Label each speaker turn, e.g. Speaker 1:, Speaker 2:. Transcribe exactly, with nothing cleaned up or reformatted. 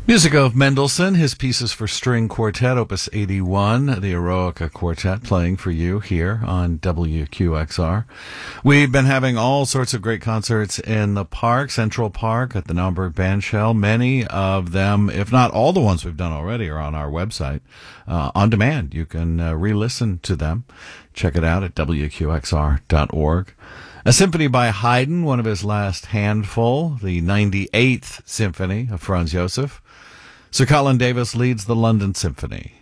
Speaker 1: Music of Mendelssohn, his pieces for string quartet, opus eighty-one, the Eroica Quartet, playing for you here on W Q X R. We've been having all sorts of great concerts in the park, Central Park, at the Naumburg Bandshell. Many of them, if not all the ones we've done already, are on our website uh, on demand. You can uh, re-listen to them. Check it out at W Q X R dot org. A symphony by Haydn, one of his last handful, the ninety-eighth Symphony of Franz Josef. Sir Colin Davis leads the London Symphony.